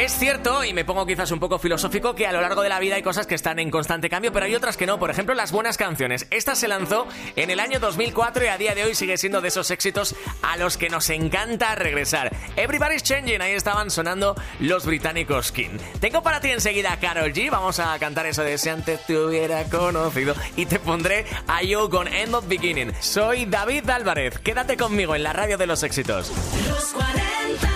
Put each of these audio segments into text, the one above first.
Es cierto, y me pongo quizás un poco filosófico, que a lo largo de la vida hay cosas que están en constante cambio, pero hay otras que no. Por ejemplo, las buenas canciones. Esta se lanzó en el año 2004 y a día de hoy sigue siendo de esos éxitos a los que nos encanta regresar. Everybody's Changing, ahí estaban sonando los británicos King. Tengo para ti enseguida a Karol G. Vamos a cantar eso de si antes te hubiera conocido. Y te pondré a You con End of Beginning. Soy David Álvarez. Quédate conmigo en la radio de los éxitos. Los 40.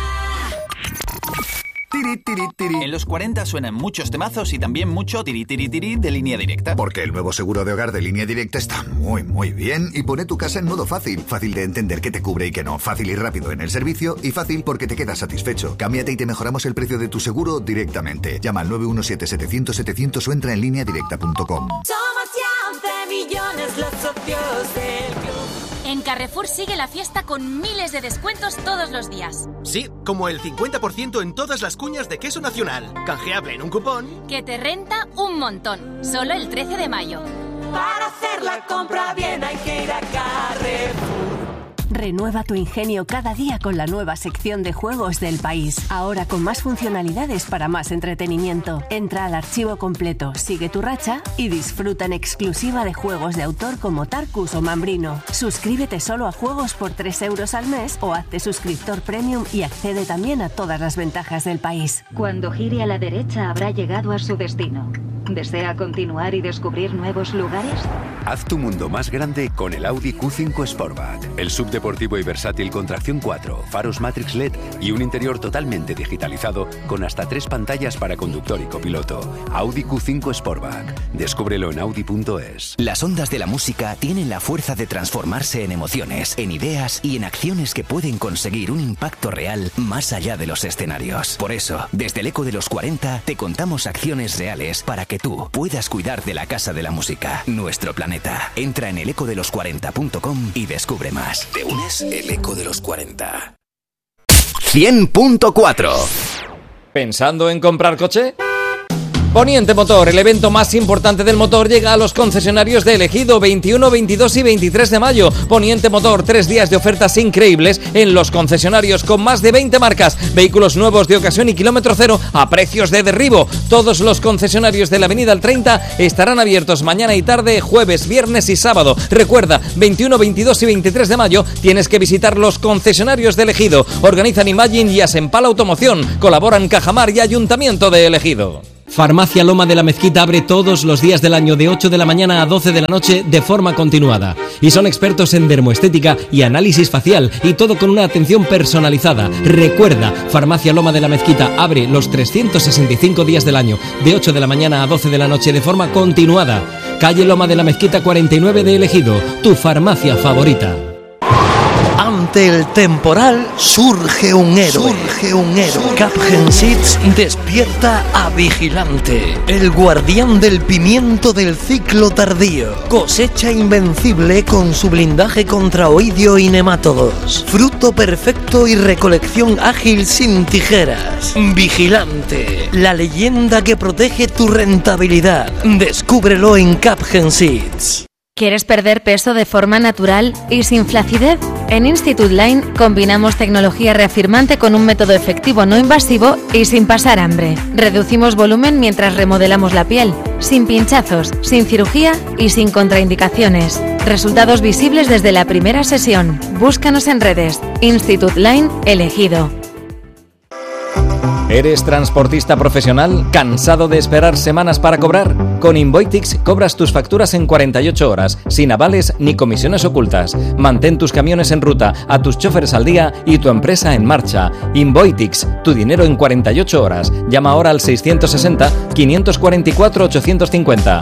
Tiri, tiri, tiri. En los 40 suenan muchos temazos y también mucho tiri, tiri, tiri de Línea Directa. Porque el nuevo seguro de hogar de Línea Directa está muy, muy bien y pone tu casa en modo fácil. Fácil de entender qué te cubre y qué no. Fácil y rápido en el servicio y fácil porque te quedas satisfecho. Cámbiate y te mejoramos el precio de tu seguro directamente. Llama al 917-700-700 o entra en lineadirecta.com. Somos ya 11 millones los socios del club. En Carrefour sigue la fiesta con miles de descuentos todos los días. Sí, como el 50% en todas las cuñas de queso nacional. Canjeable en un cupón. Que te renta un montón. Solo el 13 de mayo. Para hacer la compra bien hay que ir a Carrefour. Renueva tu ingenio cada día con la nueva sección de juegos del país. Ahora con más funcionalidades para más entretenimiento. Entra al archivo completo, sigue tu racha y disfruta en exclusiva de juegos de autor como Tarkus o Mambrino. Suscríbete solo a juegos por 3 euros al mes o hazte suscriptor premium y accede también a todas las ventajas del país. Cuando gire a la derecha habrá llegado a su destino. ¿Desea continuar y descubrir nuevos lugares? Haz tu mundo más grande con el Audi Q5 Sportback. El subdeportivo y versátil con tracción 4, faros Matrix LED y un interior totalmente digitalizado con hasta 3 pantallas para conductor y copiloto. Audi Q5 Sportback. Descúbrelo en Audi.es. Las ondas de la música tienen la fuerza de transformarse en emociones, en ideas y en acciones que pueden conseguir un impacto real más allá de los escenarios. Por eso, desde el Eco de los 40 te contamos acciones reales para que tú puedas cuidar de la Casa de la Música, nuestro planeta. Entra en elecodelos40.com y descubre más. ¿Te unes? El Eco de los 40. 100.4. ¿Pensando en comprar coche? Poniente Motor, el evento más importante del motor, llega a los concesionarios de Ejido 21, 22 y 23 de mayo. Poniente Motor, 3 días de ofertas increíbles en los concesionarios con más de 20 marcas, vehículos nuevos de ocasión y kilómetro cero a precios de derribo. Todos los concesionarios de la Avenida El 30 estarán abiertos mañana y tarde, jueves, viernes y sábado. Recuerda, 21, 22 y 23 de mayo tienes que visitar los concesionarios de Ejido. Organizan Imagine y Asempal Automoción. Colaboran Cajamar y Ayuntamiento de Ejido. Farmacia Loma de la Mezquita abre todos los días del año de 8 de la mañana a 12 de la noche de forma continuada. Y son expertos en dermoestética y análisis facial y todo con una atención personalizada. Recuerda, Farmacia Loma de la Mezquita abre los 365 días del año de 8 de la mañana a 12 de la noche de forma continuada. Calle Loma de la Mezquita 49 de Ejido, tu farmacia favorita. Ante el temporal surge un héroe. Captain Seeds despierta a Vigilante, el guardián del pimiento del ciclo tardío. Cosecha invencible con su blindaje contra oidio y nemátodos. Fruto perfecto y recolección ágil sin tijeras. Vigilante, la leyenda que protege tu rentabilidad. Descúbrelo en Captain Seeds. ¿Quieres perder peso de forma natural y sin flacidez? En Institute Line combinamos tecnología reafirmante con un método efectivo no invasivo y sin pasar hambre. Reducimos volumen mientras remodelamos la piel, sin pinchazos, sin cirugía y sin contraindicaciones. Resultados visibles desde la primera sesión. Búscanos en redes. Institute Line Ejido. ¿Eres transportista profesional? ¿Cansado de esperar semanas para cobrar? Con Invoitix cobras tus facturas en 48 horas, sin avales ni comisiones ocultas. Mantén tus camiones en ruta, a tus choferes al día y tu empresa en marcha. Invoitix, tu dinero en 48 horas. Llama ahora al 660-544-850.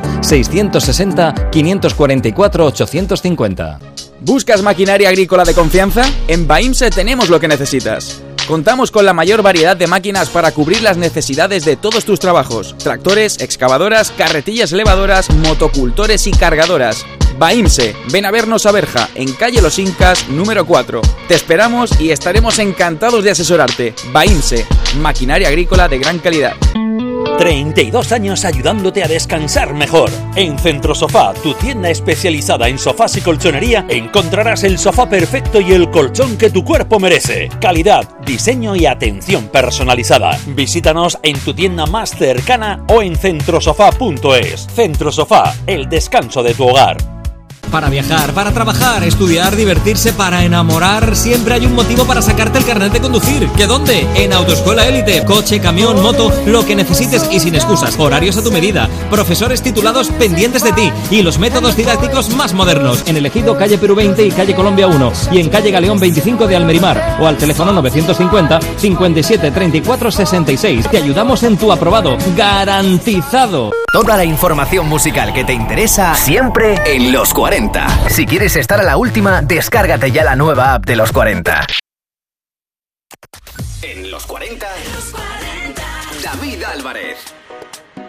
660-544-850. ¿Buscas maquinaria agrícola de confianza? En Baimse tenemos lo que necesitas. Contamos con la mayor variedad de máquinas para cubrir las necesidades de todos tus trabajos. Tractores, excavadoras, carretillas levadoras, motocultores y cargadoras. Baimse, ven a vernos a Berja, en calle Los Incas, número 4. Te esperamos y estaremos encantados de asesorarte. Baimse, maquinaria agrícola de gran calidad. 32 años ayudándote a descansar mejor. En Centrosofá, tu tienda especializada en sofás y colchonería, encontrarás el sofá perfecto y el colchón que tu cuerpo merece. Calidad, diseño y atención personalizada. Visítanos en tu tienda más cercana o en centrosofá.es. Centrosofá, el descanso de tu hogar. Para viajar, para trabajar, estudiar, divertirse, para enamorar, siempre hay un motivo para sacarte el carnet de conducir. ¿Qué dónde? En Autoescuela Élite. Coche, camión, moto, lo que necesites y sin excusas. Horarios a tu medida. Profesores titulados pendientes de ti. Y los métodos didácticos más modernos. En el Ejido, calle Perú 20 y calle Colombia 1. Y en calle Galeón 25 de Almerimar. O al teléfono 950 57 34 66. Te ayudamos en tu aprobado. ¡Garantizado! Toda la información musical que te interesa siempre en Los 40. Si quieres estar a la última, descárgate ya la nueva app de Los 40. En Los 40, David Álvarez.